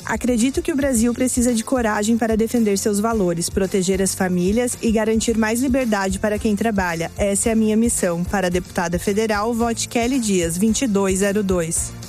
Acredito que o Brasil precisa de coragem para defender seus valores, proteger as famílias e garantir mais liberdade para quem trabalha. Essa é a minha missão. Para a deputada federal, vote Kelly Dias, 2202.